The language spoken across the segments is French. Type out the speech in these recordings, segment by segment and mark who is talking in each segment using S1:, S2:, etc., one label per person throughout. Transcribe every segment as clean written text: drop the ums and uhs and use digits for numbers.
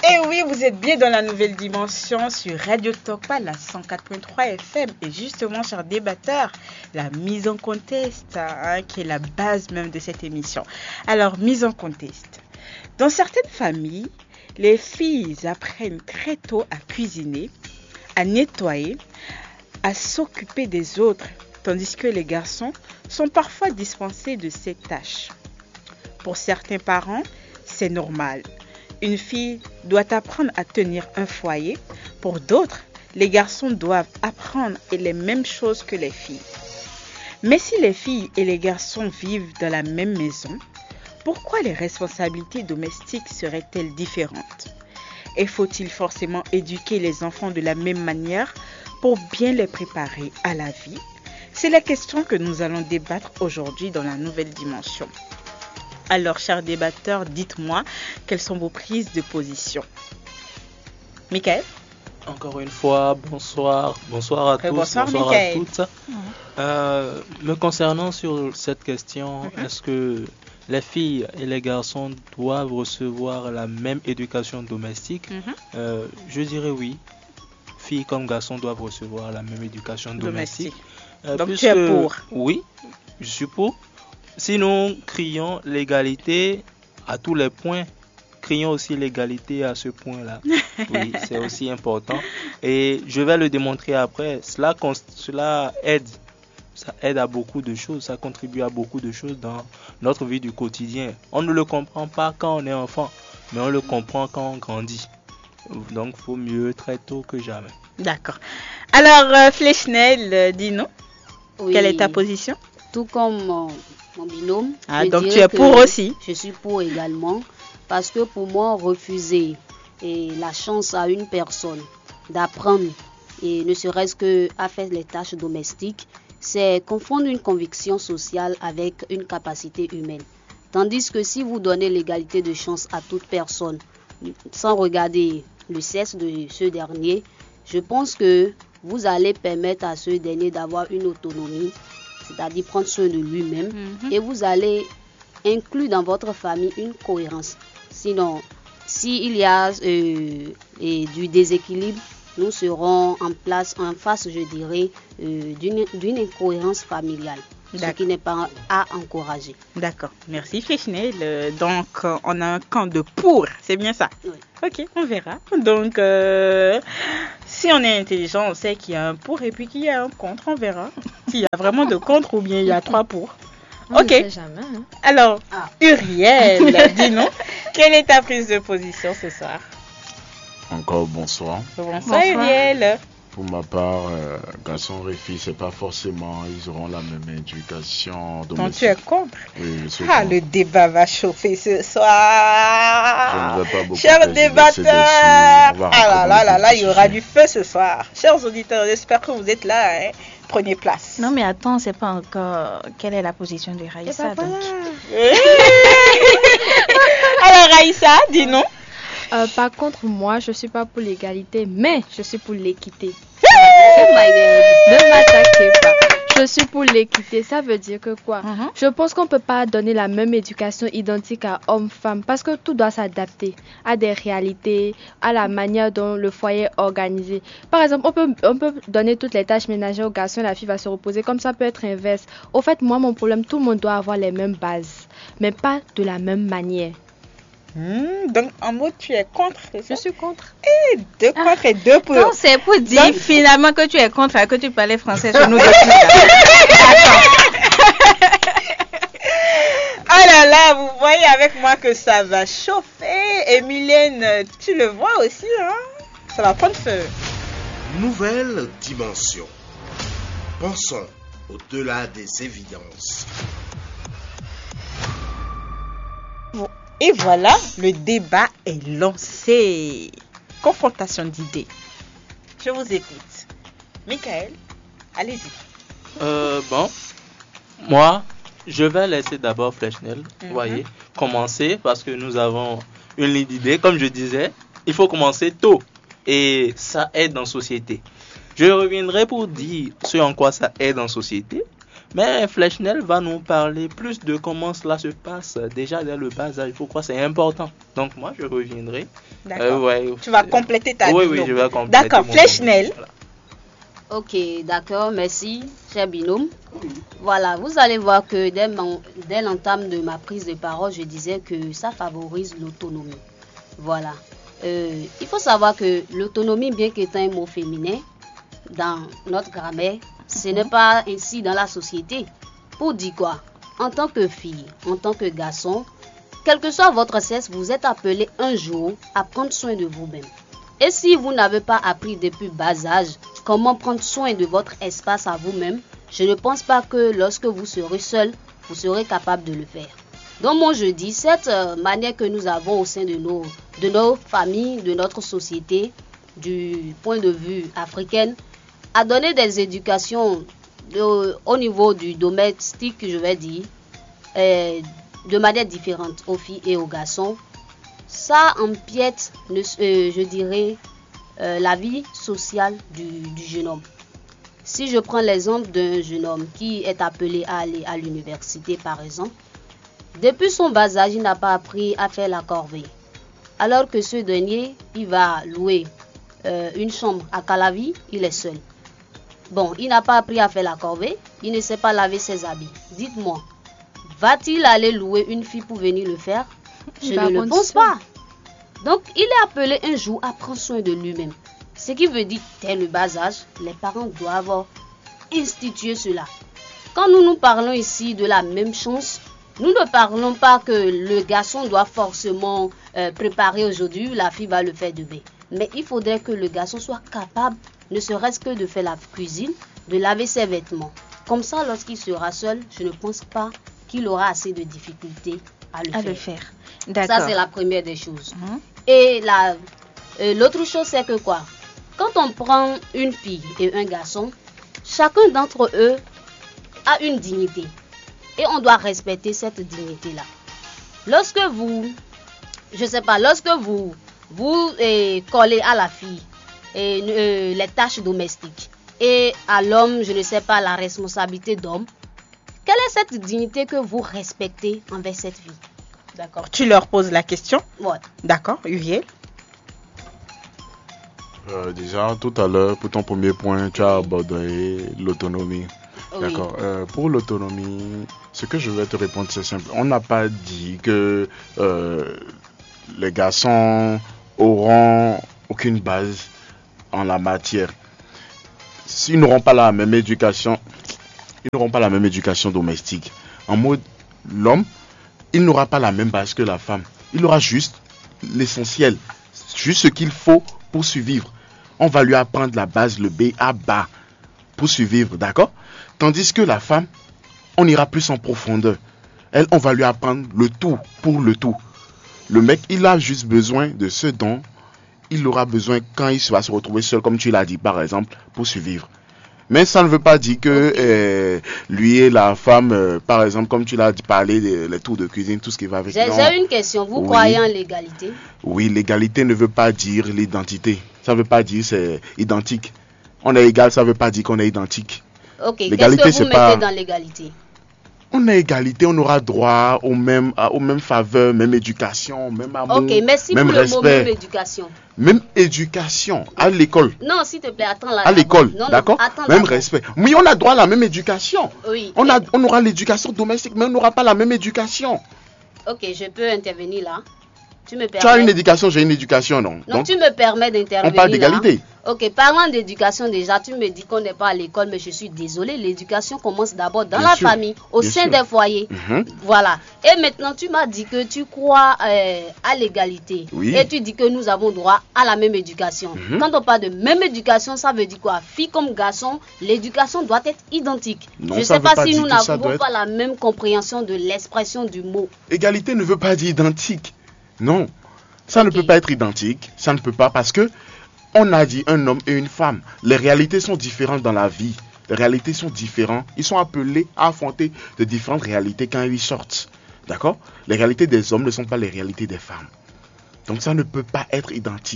S1: Et oui, vous êtes bien dans la nouvelle dimension sur Radio Talkpa, la 104.3 FM. Et justement, chers débatteurs, la mise en contexte, qui est la base même de cette émission. Alors, mise en contexte. Dans certaines familles, les filles apprennent très tôt à cuisiner, à nettoyer, à s'occuper des autres, tandis que les garçons sont parfois dispensés de ces tâches. Pour certains parents, c'est normal. Une fille doit apprendre à tenir un foyer. Pour d'autres, les garçons doivent apprendre les mêmes choses que les filles. Mais si les filles et les garçons vivent dans la même maison, pourquoi les responsabilités domestiques seraient-elles différentes? Et faut-il forcément éduquer les enfants de la même manière pour bien les préparer à la vie? C'est la question que nous allons débattre aujourd'hui dans la nouvelle dimension. Alors, chers débatteurs, dites-moi, quelles sont vos prises de position? Michael?
S2: Encore une fois, bonsoir à tous,
S1: bonsoir
S2: à toutes. Me concernant sur cette question, est-ce que les filles et les garçons doivent recevoir la même éducation domestique? Je dirais oui. Filles comme garçons doivent recevoir la même éducation domestique.
S1: Donc tu es pour?
S2: Oui, je suis pour. Si nous crions l'égalité à tous les points, crions aussi l'égalité à ce point-là. Oui, c'est aussi important. Et je vais le démontrer après. Cela aide. Ça aide à beaucoup de choses. Ça contribue à beaucoup de choses dans notre vie du quotidien. On ne le comprend pas quand on est enfant, mais on le comprend quand on grandit. Donc, il faut mieux très tôt que jamais.
S1: D'accord. Alors, Flechnel, dis-nous, quelle est ta position?
S3: Tout comme mon binôme.
S1: Donc tu es pour aussi?
S3: Je suis pour également, parce que pour moi, refuser la chance à une personne d'apprendre, et ne serait-ce qu'à faire les tâches domestiques, c'est confondre une conviction sociale avec une capacité humaine. Tandis que si vous donnez l'égalité de chance à toute personne, sans regarder le sexe de ce dernier, je pense que vous allez permettre à ce dernier d'avoir une autonomie, c'est-à-dire prendre soin de lui-même, et vous allez inclure dans votre famille une cohérence. Sinon, s'il y a du déséquilibre, nous serons en face, je dirais, d'une incohérence familiale. Ce qui n'est pas à encourager.
S1: D'accord, merci Flechnel. Donc, on a un camp de pour, c'est bien ça?
S3: Oui.
S1: Ok, on verra. Donc, si on est intelligent, on sait qu'il y a un pour et puis qu'il y a un contre, on verra. S'il y a vraiment de contre ou bien il y a 3 pour.
S4: On
S1: ok.
S4: ne sait jamais, hein.
S1: Alors, Uriel, dis-nous, quelle est ta prise de position ce soir?
S5: Encore bonsoir.
S1: Bonsoir Uriel.
S5: Pour ma part, garçons et filles, c'est pas forcément, ils auront la même éducation domestique.
S1: Donc tu es contre?
S5: Oui, je suis
S1: contre. Le débat va chauffer ce soir.
S5: Je ne vais pas beaucoup.
S1: Chers débatteurs, il y aura du feu ce soir. Chers auditeurs, j'espère que vous êtes là. Hein. Prenez place.
S4: Non mais attends, c'est pas encore quelle est la position de Raïssa. Donc.
S1: Alors Raïssa, dis-nous.
S4: Par contre, moi, je suis pas pour l'égalité, mais je suis pour l'équité. Ne m'attaquez pas. Je suis pour l'équité. Ça veut dire que quoi? Je pense qu'on peut pas donner la même éducation identique à homme-femme parce que tout doit s'adapter à des réalités, à la manière dont le foyer est organisé. Par exemple, on peut donner toutes les tâches ménagères aux garçons, la fille va se reposer. Comme ça peut être inverse. Au fait, moi, mon problème, tout le monde doit avoir les mêmes bases, mais pas de la même manière.
S1: Donc en mot tu es contre, c'est ça?
S4: Je suis contre.
S1: Et 2 contre et 2 pour.
S6: Donc c'est pour dire finalement que tu es contre et que tu parlais français sur nous deux.
S1: Oh là là, vous voyez avec moi que ça va chauffer. Et Mylène, tu le vois aussi, hein? Ça va prendre feu.
S7: Nouvelle dimension. Pensons au-delà des évidences.
S1: Et voilà, le débat est lancé. Confrontation d'idées. Je vous écoute. Michael, allez-y.
S2: Bon, moi, je vais laisser d'abord Flechnel, voyez, commencer parce que nous avons une ligne d'idées. Comme je disais, il faut commencer tôt et ça aide en société. Je reviendrai pour dire ce en quoi ça aide en société. Mais Flechnel va nous parler plus de comment cela se passe déjà dès le bas âge. Pourquoi c'est important. Donc moi, je reviendrai.
S1: D'accord.
S2: Ouais,
S1: tu vas compléter ta
S2: Oui,
S1: binôme.
S2: je vais compléter.
S1: D'accord, Flechnel.
S2: Voilà.
S3: Ok, d'accord, merci, cher binôme. Voilà, vous allez voir que dès l'entame de ma prise de parole, je disais que ça favorise l'autonomie. Voilà. Il faut savoir que l'autonomie, bien qu'étant un mot féminin, dans notre grammaire, ce n'est pas ainsi dans la société. Pour dire quoi? En tant que fille, en tant que garçon, quel que soit votre sexe, vous êtes appelé un jour à prendre soin de vous-même. Et si vous n'avez pas appris depuis bas âge comment prendre soin de votre espace à vous-même, je ne pense pas que lorsque vous serez seul, vous serez capable de le faire. Donc moi je dis, cette manière que nous avons au sein de nos familles, de notre société, du point de vue africain, a donné des éducations au niveau du domestique, je vais dire, de manière différente aux filles et aux garçons. Ça empiète, je dirais, la vie sociale du jeune homme. Si je prends l'exemple d'un jeune homme qui est appelé à aller à l'université, par exemple, depuis son bas âge, il n'a pas appris à faire la corvée. Alors que ce dernier, il va louer une chambre à Calavi, il est seul. Bon, il n'a pas appris à faire la corvée, il ne sait pas laver ses habits. Dites-moi, va-t-il aller louer une fille pour venir le faire? Je ne le pense pas. Donc, il est appelé un jour à prendre soin de lui-même. Ce qui veut dire, dès le bas âge, les parents doivent instituer cela. Quand nous parlons ici de la même chance, nous ne parlons pas que le garçon doit forcément préparer aujourd'hui, la fille va le faire demain. Mais il faudrait que le garçon soit capable, ne serait-ce que de faire la cuisine, de laver ses vêtements. Comme ça, lorsqu'il sera seul, je ne pense pas qu'il aura assez de difficultés à le faire.
S6: D'accord.
S3: Ça, c'est la première des choses. Et l'autre chose, c'est que quoi? Quand on prend une fille et un garçon, chacun d'entre eux a une dignité. Et on doit respecter cette dignité-là. Lorsque vous collez à la fille les tâches domestiques et à l'homme, je ne sais pas, la responsabilité d'homme, quelle est cette dignité que vous respectez envers cette fille?
S1: D'accord. Tu leur poses la question?
S3: Ouais.
S1: D'accord, Uriel.
S5: Déjà, tout à l'heure, pour ton premier point, tu as abordé l'autonomie.
S3: Oui.
S5: D'accord. Pour l'autonomie, ce que je vais te répondre, c'est simple. On n'a pas dit que les garçons auront aucune base en la matière. S'ils n'auront pas la même éducation, domestique. En mode, l'homme, il n'aura pas la même base que la femme. Il aura juste l'essentiel, juste ce qu'il faut pour survivre. On va lui apprendre la base, le B à bas, pour survivre, d'accord? Tandis que la femme, on ira plus en profondeur. Elle, on va lui apprendre le tout pour le tout. Le mec, il a juste besoin de ce dont il aura besoin quand il va se retrouver seul, comme tu l'as dit, par exemple, pour survivre. Mais ça ne veut pas dire que lui et la femme, par exemple, comme tu l'as dit, parler des tours de cuisine, tout ce qui va avec.
S3: J'ai une question. Vous croyez en l'égalité?
S5: Oui, l'égalité ne veut pas dire l'identité. Ça ne veut pas dire c'est identique. On est égal, ça ne veut pas dire qu'on est identique.
S3: Ok, qu'est-ce que vous mettez dans l'égalité?
S5: On est égalité, on aura droit aux mêmes faveurs, même éducation, même amour,
S3: ok, merci
S5: même
S3: pour
S5: respect.
S3: Le mot même éducation.
S5: Même éducation à l'école.
S3: Non, s'il te plaît, attends là.
S5: À l'école, d'accord? Même
S3: d'accord.
S5: respect. Oui, on a droit à la même éducation.
S3: Oui.
S5: On aura l'éducation domestique, mais on n'aura pas la même éducation.
S3: Ok, je peux intervenir là. Tu me permets?
S5: Tu as une éducation, j'ai une éducation, non?
S3: Non, donc, tu me permets d'intervenir.
S5: On parle d'égalité.
S3: Ok, parlant d'éducation déjà, tu me dis qu'on n'est pas à l'école, mais je suis désolée, l'éducation commence d'abord dans la famille, au sein des foyers. Voilà. Et maintenant, tu m'as dit que tu crois à l'égalité.
S5: Oui.
S3: Et tu dis que nous avons droit à la même éducation. Quand on parle de même éducation, ça veut dire quoi? Fille comme garçon, l'éducation doit être identique.
S5: Non,
S3: je ne sais pas si nous n'avons pas la même compréhension de l'expression du mot.
S5: Égalité ne veut pas dire identique. Non, ça ne peut pas être identique. Ça ne peut pas parce que on a dit un homme et une femme. Les réalités sont différentes dans la vie. Les réalités sont différentes. Ils sont appelés à affronter de différentes réalités quand ils sortent. D'accord? Les réalités des hommes ne sont pas les réalités des femmes. Donc ça ne peut pas être identique.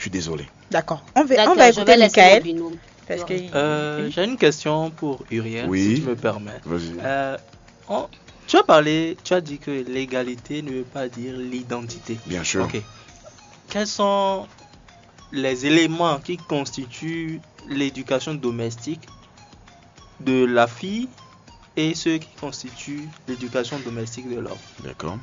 S5: suis désolé.
S1: D'accord. On va
S3: D'accord, je
S1: écouter
S3: vais laisser mon
S1: Michael.
S3: binôme.
S1: Parce que...
S2: J'ai une question pour Uriel,
S5: Oui.
S2: si tu me permets.
S5: Vas-y.
S2: Tu as dit que l'égalité ne veut pas dire l'identité.
S5: Bien sûr.
S2: Ok. Quels sont les éléments qui constituent l'éducation domestique de la fille et ceux qui constituent l'éducation domestique de l'homme?
S5: D'accord.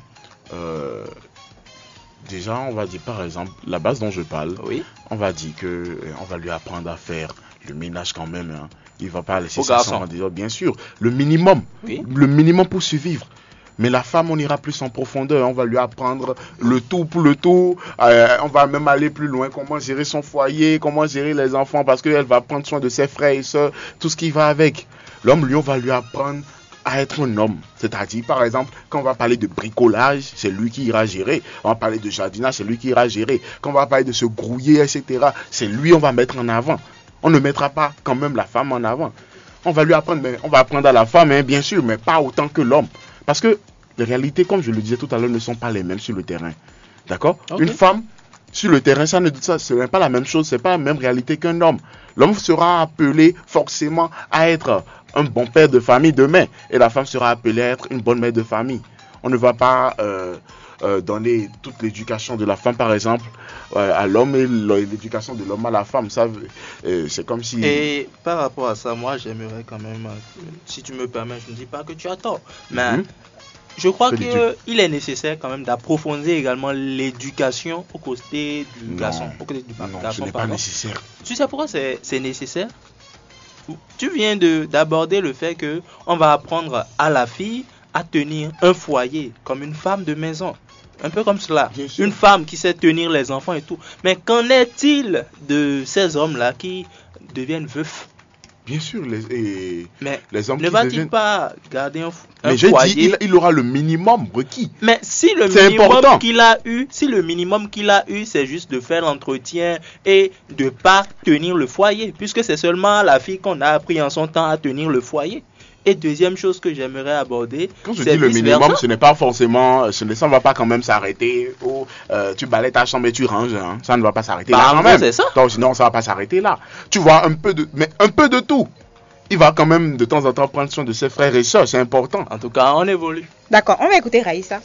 S5: Déjà, on va dire par exemple, la base dont je parle,
S2: Oui.
S5: on va dire que on va lui apprendre à faire le ménage quand même. Hein. Il va pas laisser
S2: Au
S5: ça
S2: garçon.
S5: sans dire, bien sûr, le minimum.
S2: Oui.
S5: Le minimum pour survivre. Mais la femme, on ira plus en profondeur. On va lui apprendre le tout pour le tout. On va même aller plus loin. Comment gérer son foyer, comment gérer les enfants, parce qu'elle va prendre soin de ses frères et sœurs, tout ce qui va avec. L'homme, lui, on va lui apprendre à être un homme. C'est-à-dire, par exemple, quand on va parler de bricolage, c'est lui qui ira gérer. On va parler de jardinage, c'est lui qui ira gérer. Quand on va parler de se grouiller, etc., c'est lui on va mettre en avant. On ne mettra pas quand même la femme en avant. On va lui apprendre, mais on va apprendre à la femme, hein, bien sûr, mais pas autant que l'homme. Parce que les réalités, comme je le disais tout à l'heure, ne sont pas les mêmes sur le terrain. D'accord?
S2: Okay.
S5: Une femme, sur le terrain, ce n'est pas la même chose, ce n'est pas la même réalité qu'un homme. L'homme sera appelé forcément à être un bon père de famille demain, et la femme sera appelée à être une bonne mère de famille. On ne va pas donner toute l'éducation de la femme, par exemple, à l'homme et l'éducation de l'homme à la femme. Ça, c'est comme si...
S2: Et par rapport à ça, moi, j'aimerais quand même, si tu me permets, je ne dis pas que tu as tort, mais je crois qu'il est nécessaire quand même d'approfondir également l'éducation aux côtés du garçon. Aux côtés du
S5: non,
S2: garçon,
S5: ce n'est pas nécessaire.
S2: Tu sais pourquoi c'est nécessaire? Tu viens d'aborder le fait que on va apprendre à la fille à tenir un foyer comme une femme de maison. Un peu comme cela. Une femme qui sait tenir les enfants et tout. Mais qu'en est-il de ces hommes-là qui deviennent veufs?
S5: Bien sûr,
S2: mais
S5: les hommes
S2: ne va-t-il pas garder un
S5: mais
S2: foyer?
S5: Dit, il aura le minimum requis.
S2: Mais si le minimum qu'il a eu, c'est juste de faire l'entretien et de pas tenir le foyer, puisque c'est seulement la fille qu'on a appris en son temps à tenir le foyer. Et deuxième chose que j'aimerais aborder,
S5: quand je dis le minimum, ce n'est pas forcément, ça ne va pas quand même s'arrêter où tu balayes ta chambre et tu ranges, hein. Ça ne va pas s'arrêter là quand même.
S2: C'est ça.
S5: Donc, non, ça va pas s'arrêter là. Tu vois un peu de tout. Il va quand même de temps en temps prendre soin de ses frères et sœurs, c'est important.
S2: En tout cas, on évolue.
S1: D'accord, on va écouter Raïssa.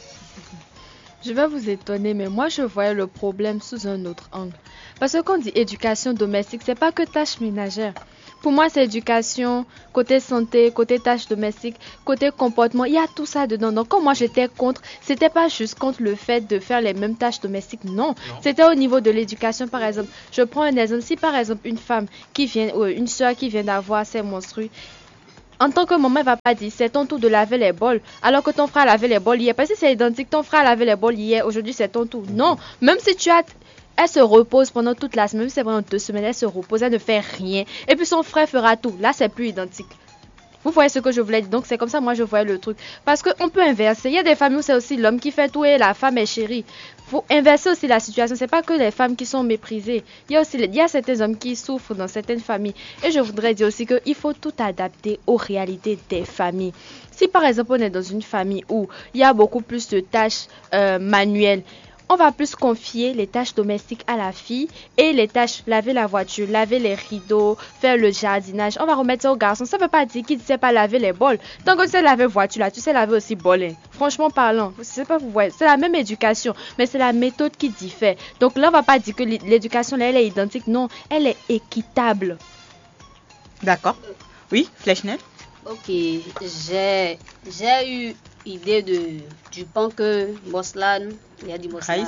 S4: Je vais vous étonner, mais moi je voyais le problème sous un autre angle. Parce que quand on dit éducation domestique, c'est pas que tâches ménagères. Pour moi, c'est éducation, côté santé, côté tâches domestiques, côté comportement. Il y a tout ça dedans. Donc, quand moi j'étais contre, c'était pas juste contre le fait de faire les mêmes tâches domestiques. Non. C'était au niveau de l'éducation, par exemple. Je prends un exemple. Si par exemple une femme qui vient, une soeur qui vient d'avoir ses menstrues, en tant que maman, elle va pas dire c'est ton tour de laver les bols, alors que ton frère a lavé les bols hier. Parce que c'est identique, ton frère a lavé les bols hier, aujourd'hui c'est ton tour. Non. Même si elle se repose pendant toute la semaine, même si c'est pendant 2 semaines, elle se repose, elle ne fait rien. Et puis son frère fera tout. Là, c'est plus identique. Vous voyez ce que je voulais dire. Donc, c'est comme ça, moi, je voyais le truc. Parce qu'on peut inverser. Il y a des familles où c'est aussi l'homme qui fait tout et la femme est chérie. Il faut inverser aussi la situation. C'est pas que les femmes qui sont méprisées. Il y a certains hommes qui souffrent dans certaines familles. Et je voudrais dire aussi qu'il faut tout adapter aux réalités des familles. Si, par exemple, on est dans une famille où il y a beaucoup plus de tâches manuelles, on va plus confier les tâches domestiques à la fille et les tâches, laver la voiture, laver les rideaux, faire le jardinage. On va remettre ça au garçon. Ça ne veut pas dire qu'il ne sait pas laver les bols. Tant que tu sais laver voiture, là, tu sais laver aussi bol. Hein. Franchement parlant, c'est pas, vous voyez, c'est la même éducation, mais c'est la méthode qui diffère. Donc là, on ne va pas dire que l'éducation, là, elle est identique. Non, elle est équitable.
S1: D'accord. Oui, Flechner.
S3: Ok, j'ai eu idée du pan que Boslan, il y a du Boslan.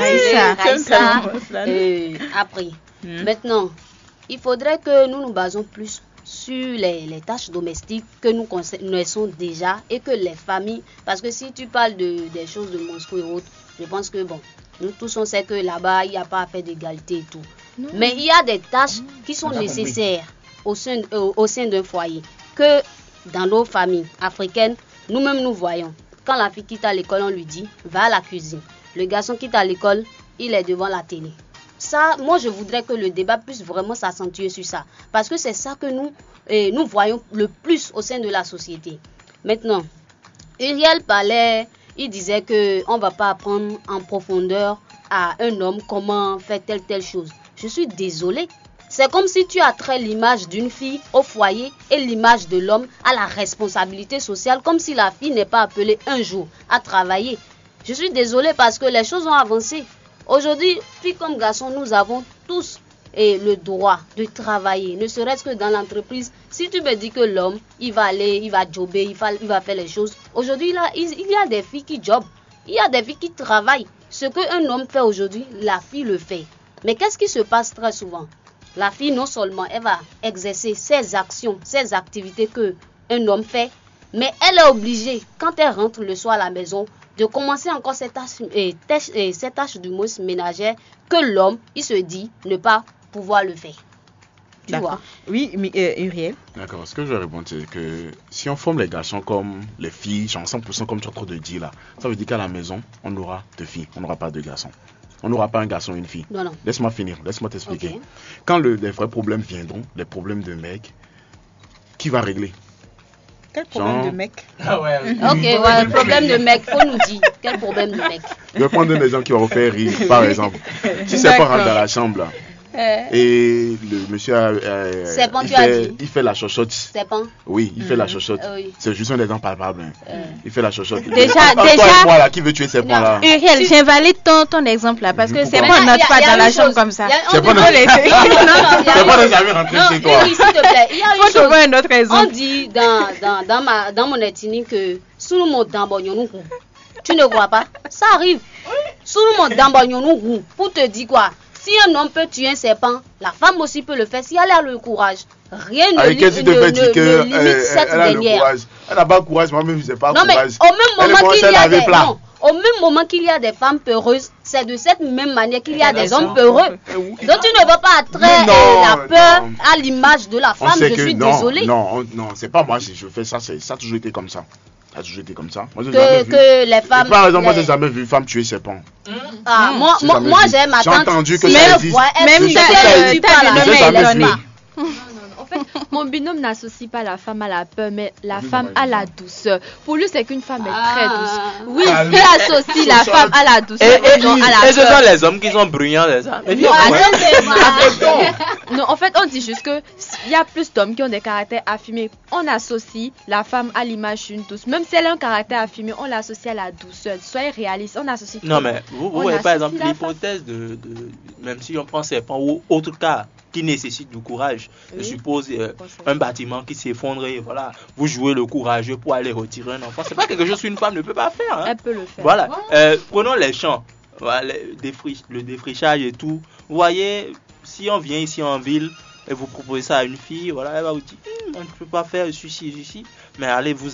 S3: Raïssa a pris. Maintenant, il faudrait que nous nous basons plus sur les tâches domestiques que nous connaissons déjà et que les familles, parce que si tu parles des choses de menstrues et autres, je pense que bon, nous tous on sait que là-bas, il n'y a pas à faire d'égalité et tout. Non. Mais il y a des tâches qui sont nécessaires au sein d'un foyer que dans nos familles africaines, nous-mêmes nous voyons. Quand la fille quitte à l'école, on lui dit « va à la cuisine ». Le garçon quitte à l'école, il est devant la télé. Ça, moi, je voudrais que le débat puisse vraiment s'accentuer sur ça. Parce que c'est ça que nous voyons le plus au sein de la société. Maintenant, Uriel parlait, il disait qu'on ne va pas apprendre en profondeur à un homme comment faire telle chose. Je suis désolée. C'est comme si tu attrais l'image d'une fille au foyer et l'image de l'homme à la responsabilité sociale, comme si la fille n'est pas appelée un jour à travailler. Je suis désolée parce que les choses ont avancé. Aujourd'hui, filles comme garçons, nous avons tous le droit de travailler, ne serait-ce que dans l'entreprise. Si tu me dis que l'homme, il va aller, il va jobber, il va faire les choses. Aujourd'hui, il y a des filles qui jobent, il y a des filles qui travaillent. Ce qu'un homme fait aujourd'hui, la fille le fait. Mais qu'est-ce qui se passe très souvent? La fille, non seulement elle va exercer ses actions, ses activités qu'un homme fait, mais elle est obligée, quand elle rentre le soir à la maison, de commencer encore cette tâche du moins ménagère que l'homme, il se dit ne pas pouvoir le faire. Tu vois?
S1: Oui, mais Uriel.
S5: D'accord, ce que je vais répondre, c'est que si on forme les garçons comme les filles, genre 100% comme tu as trop de dire là, ça veut dire qu'à la maison, on aura deux filles, on n'aura pas de garçons. On n'aura pas un garçon et une fille.
S3: Non.
S5: Laisse-moi finir, laisse-moi t'expliquer.
S3: Okay.
S5: Quand les vrais problèmes viendront, les problèmes de mec, qui va régler?
S1: Quel problème de mec?
S2: Ah ouais.
S3: Ok, problème de mec, faut nous dire. Quel problème de mec?
S5: Je vais prendre un exemple qui va vous faire rire, par exemple. Si c'est pas rentre dans la chambre là, et le monsieur il fait la chochotte.
S3: C'est pas.
S5: Oui, il fait la chochotte.
S3: Oui.
S5: C'est juste un exemple palpable. Il fait la chochotte.
S6: Déjà,
S5: toi et moi là, qui veut tuer ces points là?
S6: Uriel, j'invalide ton exemple là parce que c'est pas notre pas dans la chambre comme ça.
S5: C'est pas nos amis rentrés chez toi.
S3: S'il te plaît, il y a une chose.
S6: Trouver un autre exemple.
S3: On dit dans mon ethnie que sous le mot d'ambognon, tu ne crois pas? Ça arrive. Sous le mot d'ambognon, pour te dire quoi? Si un homme peut tuer un serpent, la femme aussi peut le faire si elle a le courage. Rien ne limite cette dernière.
S5: Elle n'a pas le courage, moi-même je n'ai pas le courage.
S3: Au même moment qu'il y a des femmes peureuses, c'est de cette même manière qu'il y a des hommes peureux. Donc tu ne veux pas attraire la peur à l'image de la femme, je suis désolée.
S5: Non, c'est pas moi, je fais ça, ça a toujours été comme ça. Ça a toujours été comme ça. Moi,
S3: que les femmes.
S5: Par exemple, moi, j'ai jamais vu une femme tuer ses pans.
S3: Moi, j'ai ma tante.
S5: J'ai entendu que ça existe.
S6: Même
S3: tu parles
S4: En fait, mon binôme n'associe pas la femme à la peur, mais la femme à la douceur. Pour lui, c'est qu'une femme est très douce. Oui, il associe la femme à la douceur et non à la peur.
S2: Et ce sont les hommes qui sont bruyants, les hommes.
S4: Non, en fait, on dit juste que il y a plus d'hommes qui ont des caractères affirmés. On associe la femme à l'image d'une douce. Même si elle a un caractère affirmé, on l'associe à la douceur. Soyez réaliste, on associe.
S2: Non, mais vous voyez par exemple l'hypothèse de même si on prend serpent ou autre cas qui nécessite du courage. Je suppose un bâtiment qui s'effondre et voilà, vous jouez le courageux pour aller retirer un enfant. C'est pas quelque chose qu'une femme ne peut pas faire. Hein.
S4: Elle peut le faire.
S2: Voilà. Prenons les champs, voilà, le défrichage et tout. Vous voyez, si on vient ici en ville et vous proposez ça à une fille, voilà, elle va vous dire, on ne peut pas faire ceci, mais allez vous